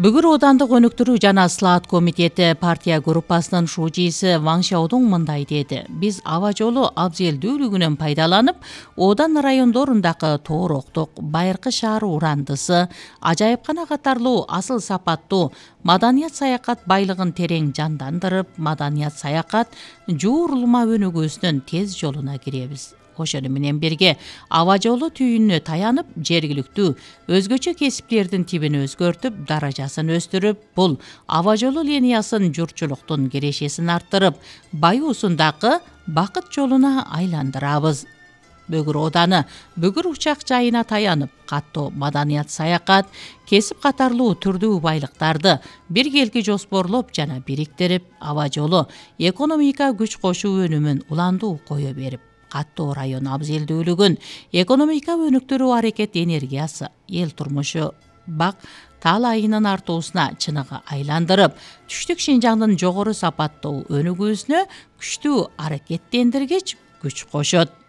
Бүгүр Оодандык өнүктүрүү жана ыслаат комитети партия группасынын шужийси Ваң Шаодун мындай деди. Биз аба жолу абзелдүүлүгүнөн пайдаланып, Оодан райондорундагы Тоороктук, Байыркы шаар урандысы, Ажайыпкана катарлуу асыл сапаттуу маданият саякат байлыгын терең жандандырып, маданият саякат жуурулма өнүгүүсүнүн тез жолуна киребиз. Ошону менен бирге аба жолу түйүнүнө таянып, жергиликтүү өзгөчө кесиптердин тибин өзгөртүп, даражасын өстүрүп, бул аба жолу линиясын журтчулуктун кирешесин арттырып, баюусундагы бакыт жолуна айландырабыз. Бүгүр Ооданы бүгүр учак жайына таянып, каттоо маданият саякат, кесип катарлуу түрдүү байлыктарды биргелки жоспорлоп жана бириктирип, аба жолу экономика күч кошуу өнүмүн уландуу кое берип, каттоо район абзелдүүлүгүн экономика өнүктүрүү аракет энергиясы, эл турмушу, бак таалайынын артуусуна чыныгы айландырып, түштүк Шинжаңдын жогору сапаттуу өнүгүүсүнө күчтүү аракеттендиргич күч кошот.